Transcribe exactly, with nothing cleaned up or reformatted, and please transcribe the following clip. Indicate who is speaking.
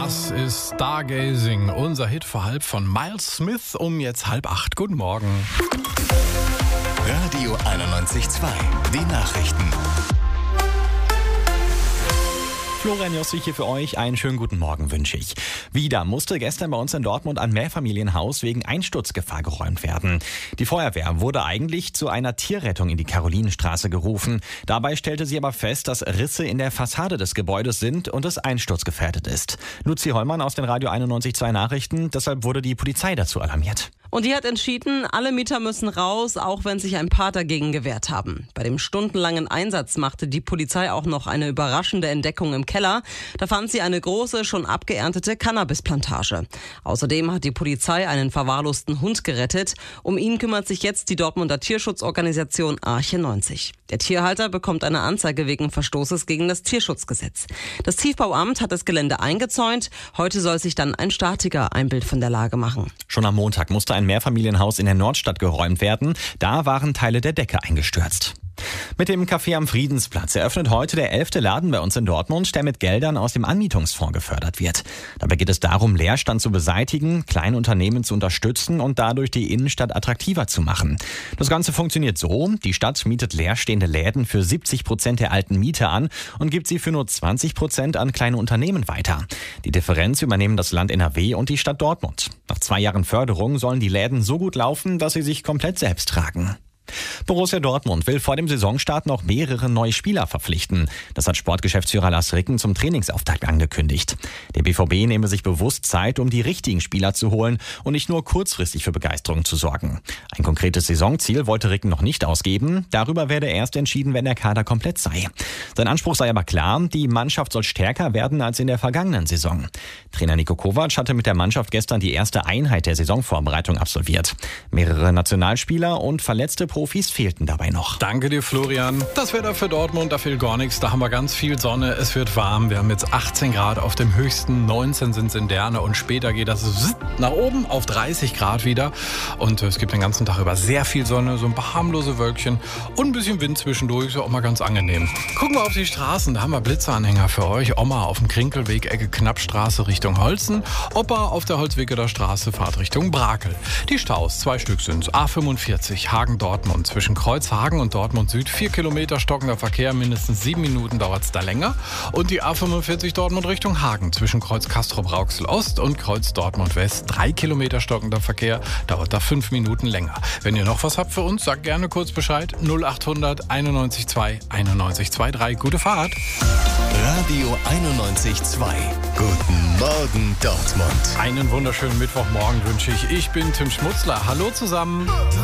Speaker 1: Das ist Stargazing, unser Hit vor halb von Miles Smith um jetzt halb acht. Guten Morgen.
Speaker 2: Radio einundneunzig Komma zwei, die Nachrichten.
Speaker 3: Florian Jossi hier für euch. Einen schönen guten Morgen wünsche ich. Wieder musste gestern bei uns in Dortmund ein Mehrfamilienhaus wegen Einsturzgefahr geräumt werden. Die Feuerwehr wurde eigentlich zu einer Tierrettung in die Karolinenstraße gerufen. Dabei stellte sie aber fest, dass Risse in der Fassade des Gebäudes sind und es einsturzgefährdet ist. Luzi Hollmann aus den Radio einundneunzig Komma zwei Nachrichten. Deshalb wurde die Polizei dazu alarmiert.
Speaker 4: Und die hat entschieden, alle Mieter müssen raus, auch wenn sich ein paar dagegen gewehrt haben. Bei dem stundenlangen Einsatz machte die Polizei auch noch eine überraschende Entdeckung im Keller. Da fand sie eine große, schon abgeerntete Cannabisplantage. Außerdem hat die Polizei einen verwahrlosten Hund gerettet. Um ihn kümmert sich jetzt die Dortmunder Tierschutzorganisation Arche neunzig. Der Tierhalter bekommt eine Anzeige wegen Verstoßes gegen das Tierschutzgesetz. Das Tiefbauamt hat das Gelände eingezäunt. Heute soll sich dann ein Statiker ein Bild von der Lage machen.
Speaker 3: Schon am Montag musste ein Mehrfamilienhaus in der Nordstadt geräumt werden. Da waren Teile der Decke eingestürzt. Mit dem Café am Friedensplatz eröffnet heute der elfte Laden bei uns in Dortmund, der mit Geldern aus dem Anmietungsfonds gefördert wird. Dabei geht es darum, Leerstand zu beseitigen, kleine Unternehmen zu unterstützen und dadurch die Innenstadt attraktiver zu machen. Das Ganze funktioniert so: Die Stadt mietet leerstehende Läden für siebzig Prozent der alten Mieter an und gibt sie für nur zwanzig Prozent an kleine Unternehmen weiter. Die Differenz übernehmen das Land N R W und die Stadt Dortmund. Nach zwei Jahren Förderung sollen die Läden so gut laufen, dass sie sich komplett selbst tragen. Borussia Dortmund will vor dem Saisonstart noch mehrere neue Spieler verpflichten. Das hat Sportgeschäftsführer Lars Ricken zum Trainingsauftakt angekündigt. Der B V B nehme sich bewusst Zeit, um die richtigen Spieler zu holen und nicht nur kurzfristig für Begeisterung zu sorgen. Ein konkretes Saisonziel wollte Ricken noch nicht ausgeben. Darüber werde erst entschieden, wenn der Kader komplett sei. Sein Anspruch sei aber klar: Die Mannschaft soll stärker werden als in der vergangenen Saison. Trainer Niko Kovac hatte mit der Mannschaft gestern die erste Einheit der Saisonvorbereitung absolviert. Mehrere Nationalspieler und verletzte Profis fehlten dabei noch.
Speaker 1: Danke dir, Florian. Das Wetter für Dortmund, da fehlt gar nichts. Da haben wir ganz viel Sonne. Es wird warm. Wir haben jetzt achtzehn Grad auf dem höchsten. neunzehn sind es in Derne. Und später geht das nach oben auf dreißig Grad wieder. Und es gibt den ganzen Tag über sehr viel Sonne, so ein paar harmlose Wölkchen und ein bisschen Wind zwischendurch. Ist ja auch mal ganz angenehm. Gucken wir auf die Straßen. Da haben wir Blitzeranhänger für euch. Oma auf dem Krinkelweg, Ecke Knappstraße Richtung Holzen. Opa auf der Holzwegeler Straße, Fahrt Richtung Brakel. Die Staus, zwei Stück sind es. A fünfundvierzig, Hagen-Dortmund. Zwischen Kreuzhagen und Dortmund Süd vier Kilometer stockender Verkehr, mindestens sieben Minuten dauert es da länger. Und die A fünfundvierzig Dortmund Richtung Hagen zwischen Kreuz Castrop-Rauxel Ost und Kreuz Dortmund West drei Kilometer stockender Verkehr, dauert da fünf Minuten länger. Wenn ihr noch was habt für uns, sagt gerne kurz Bescheid. null achthundert einundneunzig zwei einundneunzig dreiundzwanzig. Gute Fahrt.
Speaker 2: Radio einundneunzig Komma zwei. Guten Morgen Dortmund.
Speaker 1: Einen wunderschönen Mittwochmorgen wünsche ich. Ich bin Tim Schmutzler. Hallo zusammen.